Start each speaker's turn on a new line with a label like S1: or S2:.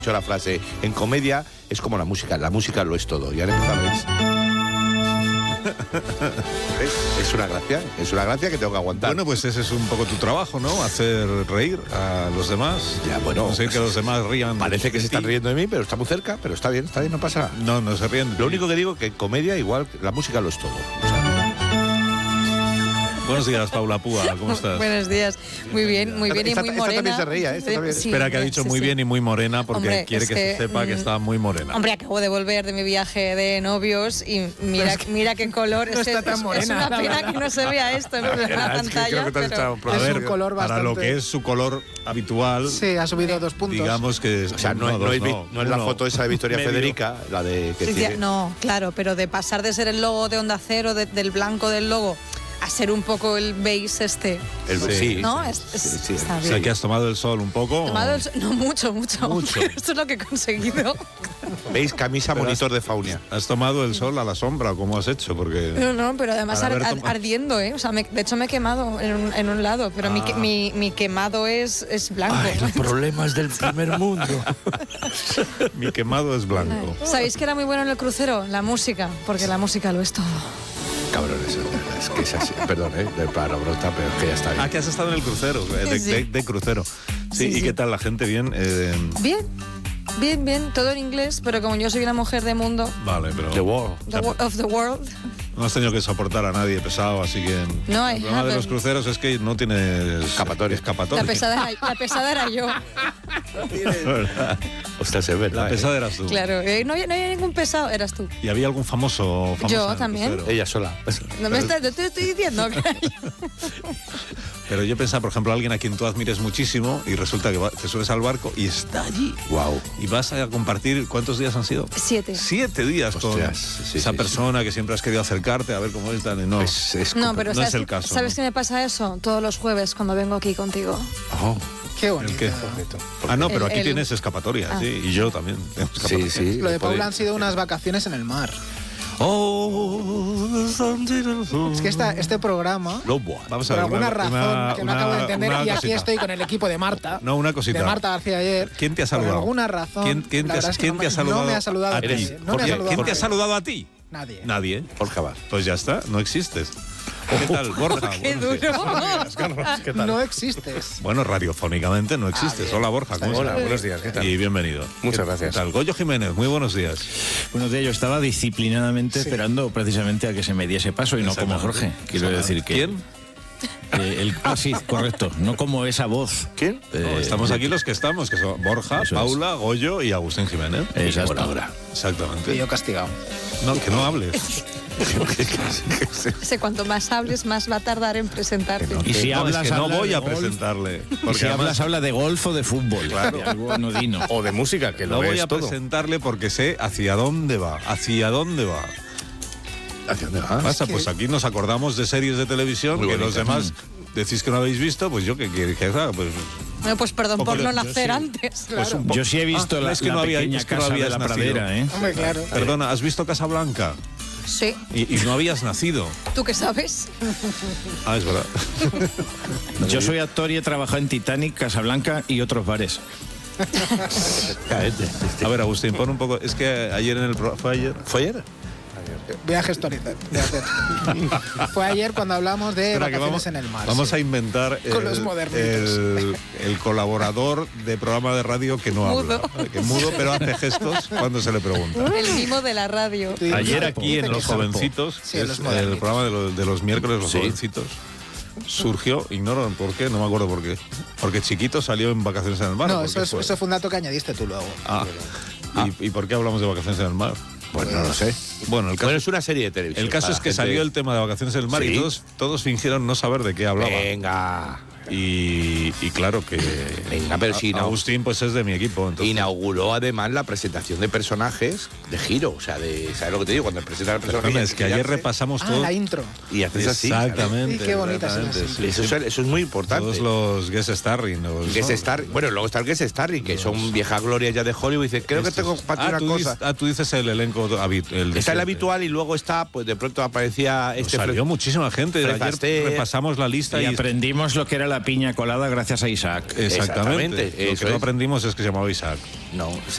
S1: hecho la frase, en comedia es como la música lo es todo. Y han empezado es una gracia que tengo que aguantar.
S2: Bueno, pues ese es un poco tu trabajo, ¿no? Hacer reír a los demás.
S1: Ya, bueno,
S2: no sé que los demás rían.
S1: Parece que se están riendo de mí, pero está muy cerca, pero está bien, no pasa nada.
S2: No se ríen.
S1: Lo único que digo que en comedia igual la música lo es todo. O sea,
S2: buenos días, Paula Púa, ¿cómo estás?
S3: Buenos días, muy bien y muy morena.
S1: Esta también se reía, esta también.
S3: Sí,
S2: espera, que ha dicho muy bien y muy morena porque
S3: hombre,
S2: quiere que se sepa que está muy morena.
S3: Hombre, acabo de volver de mi viaje de novios y mira qué color.
S4: No está tan morena,
S3: es una
S4: la
S3: pena
S4: verdad.
S3: que no se vea esto en la pantalla.
S1: Pero...
S2: A ver,
S4: un color
S2: para
S4: bastante...
S2: lo que es su color habitual.
S4: Sí, ha subido 2 puntos.
S2: Digamos que...
S1: O sea, no es la foto esa de Victoria
S2: medio.
S1: Federica, la de... Que tiene...
S3: No, claro, pero de pasar de ser el logo de Onda Cero, del blanco del logo, a ser un poco el beige
S1: Sí,
S3: ¿no?
S1: sí.
S3: Está
S2: O
S3: bien.
S2: sea, que has tomado el sol un poco.
S3: Tomado no, mucho. Esto es lo que he conseguido.
S1: ¿Veis? Camisa
S2: Pero
S1: monitor de Faunia.
S2: ¿Has tomado el sol a la sombra o cómo has hecho? Porque...
S3: No, pero además ardiendo, ¿eh? O sea, de hecho me he quemado en un lado, pero mi quemado es blanco.
S1: Ay, los problemas del primer mundo.
S2: Mi quemado es blanco.
S3: ¿Sabéis que era muy bueno en el crucero? La música, porque la música lo es todo.
S1: Cabrones, es que es así. Perdón, de palabrota, pero es que ya está bien.
S2: Ah, que has estado en el crucero, de crucero. Sí,
S3: Sí.
S2: ¿y qué tal la gente? ¿Bien?
S3: Bien, todo en inglés, pero como yo soy una mujer de mundo,
S2: Vale, pero...
S1: The Wall.
S3: of the world,
S2: No has tenido que soportar a nadie pesado, así que...
S3: No,
S2: el problema de los cruceros es que no tienes...
S1: Escapatoria.
S3: la pesada era yo.
S1: Ostras, es verdad.
S2: La pesada eras tú.
S3: Claro, no había ningún pesado, eras tú.
S2: ¿Y había algún famoso en
S3: Yo
S2: el
S3: también.
S2: crucero?
S1: Ella sola.
S3: No te estoy diciendo que
S2: Pero yo pensaba, por ejemplo, alguien a quien tú admires muchísimo y resulta que te subes al barco y está allí.
S1: Wow.
S2: Y vas a compartir, ¿cuántos días han sido?
S3: 7.
S2: 7 días con
S1: Hostias,
S2: esa persona que siempre has querido acercarte a ver cómo es. No,
S3: No, pero
S2: no es el caso.
S3: ¿sabes
S2: ¿no?
S3: qué me pasa eso? Todos los jueves cuando vengo aquí contigo.
S1: Oh.
S4: Qué bonito.
S2: ¿El qué? Ah, no, pero aquí tienes escapatoria, sí, y yo también tengo escapatoria.
S1: Sí.
S4: Lo de Paula han sido unas vacaciones en el mar. Es que este programa,
S2: Vamos a
S4: por
S2: ver,
S4: alguna razón que no acabo de entender, y aquí estoy con el equipo de Marta.
S2: No, una cosita.
S4: De Marta García ayer.
S2: ¿Quién te ha saludado?
S4: Por alguna razón.
S2: ¿Quién te ha saludado?
S4: No me ha saludado
S2: a ti?
S4: nadie. No me ha saludado
S2: ¿Quién te ha
S4: nadie.
S2: saludado a ti?
S4: Nadie.
S2: Nadie.
S1: Borja Bar.
S2: Pues ya está, no existes. ¿Qué tal, Borja?
S3: ¡Qué
S2: Buenos días.
S3: duro!
S2: ¿Qué tal?
S4: No existes.
S2: Bueno, radiofónicamente no existes.
S4: bien.
S2: Hola, Borja. ¿Cómo
S1: Hola,
S2: estás?
S1: buenos días, ¿qué tal?
S2: Y bienvenido.
S1: Muchas gracias.
S2: ¿Qué tal? Goyo Jiménez, muy buenos días.
S5: Buenos días, yo estaba disciplinadamente esperando precisamente a que se me diese paso y no como Jorge. Quiero decir que...
S2: ¿Quién?
S5: Sí, correcto, no como esa voz.
S1: ¿Quién?
S2: No, estamos aquí los que estamos, que son Borja,
S5: Eso es.
S2: Paula, Goyo y Agustín Jiménez.
S5: Exacto.
S1: Por ahora.
S2: Exactamente.
S4: Y yo castigado.
S2: No, que no hables.
S3: Sé cuanto más hables, más va a tardar en presentarte.
S5: Y si
S2: No,
S5: hablas,
S2: es que no
S5: habla
S2: voy
S5: de
S2: a
S5: golf.
S2: presentarle.
S5: Y
S2: Porque
S5: si
S2: además
S5: hablas, habla de golf o de fútbol.
S2: Claro.
S5: De algo anodino.
S1: O de música, que
S2: no
S1: lo
S2: voy
S1: es
S2: a
S1: todo.
S2: presentarle porque sé hacia dónde va. ¿Hacia dónde va?
S1: ¿Hacia dónde vas?
S2: Pasa, pues aquí nos acordamos de series de televisión
S1: Muy
S2: que los
S1: bonitas.
S2: demás decís que no habéis visto, pues yo que quiero que haga, pues
S3: Bueno, pues perdón por
S2: Poco
S3: no
S2: yo
S3: nacer
S2: sí.
S3: antes.
S2: Pues un poco.
S5: Yo sí he visto
S2: Ah,
S5: la,
S2: es que
S5: la
S2: no había-
S5: pequeña
S2: es que no
S5: casa de
S2: habías
S5: la
S2: nacido.
S5: pradera, ¿eh?
S4: Hombre, claro.
S2: Perdona, ¿has visto Casablanca?
S3: Sí.
S2: Y no habías nacido.
S3: ¿Tú qué sabes?
S2: Ah, es verdad.
S5: Yo soy actor y he trabajado en Titanic, Casablanca y otros bares.
S2: A ver, Agustín, pon un poco. Es que ayer en el ¿fue ayer?
S1: ¿Fue ayer?
S4: Voy a gestorizar. Fue ayer cuando hablamos de
S2: Espera, que
S4: vacaciones en el mar.
S2: Vamos
S4: sí.
S2: a inventar
S4: Con los modernitos.
S2: el colaborador de programa de radio que no habla.
S3: Mudo.
S2: Que mudo, pero hace gestos cuando se le pregunta.
S3: El mimo de la radio.
S4: Tú dices,
S2: Ayer
S4: sapo.
S2: aquí en
S4: Dice
S2: Los
S4: que sapo.
S2: Jovencitos,
S4: Sí,
S2: que
S4: en
S2: es
S4: Los
S2: el
S4: Modernitos.
S2: programa de los miércoles, Los
S1: Sí.
S2: Jovencitos, surgió, ignoro por qué, no me acuerdo por qué, porque Chiquito salió en Vacaciones en el Mar.
S4: No,
S2: ¿por
S4: eso,
S2: qué
S4: es,
S2: fue?
S4: eso fue un dato que añadiste tú luego.
S2: ¿Y por qué hablamos de Vacaciones en el Mar?
S1: Pues no lo sé.
S2: Bueno, el caso,
S1: Bueno, es una serie de televisión.
S2: el caso
S1: para
S2: es que
S1: gente-
S2: salió el tema de Vacaciones en el Mar
S1: Sí.
S2: y todos fingieron no saber de qué hablaba.
S1: Venga.
S2: Y claro que
S1: Venga, pero si no.
S2: Agustín pues es de mi equipo. Entonces,
S1: Inauguró además la presentación de personajes de giro. O sea, ¿sabes lo que te digo? Cuando presentan el personaje.
S2: perdona, es que ayer repasamos todo.
S4: La intro.
S1: Y haces así.
S2: Exactamente.
S4: Y qué bonita
S2: exactamente,
S4: es esa.
S2: sí,
S1: Eso,
S2: sí.
S1: eso es muy importante.
S2: Todos los guest starring.
S1: Guest Star, bueno, luego está el Guest Starring, que son viejas glorias ya de Hollywood. Y dice, creo que tengo para ti una cosa.
S2: Tú dices el elenco
S1: Está el
S2: siempre.
S1: habitual y luego está, pues de pronto aparecía
S2: Pues salió muchísima gente.
S1: Fred
S2: Ayer
S1: Astaire.
S2: repasamos la lista
S5: Y
S2: y
S5: aprendimos lo que era la piña colada gracias a Isaac.
S2: exactamente.
S1: Exactamente,
S2: Lo
S1: eso
S2: que no
S1: es.
S2: aprendimos es que se llamaba Isaac.
S1: No,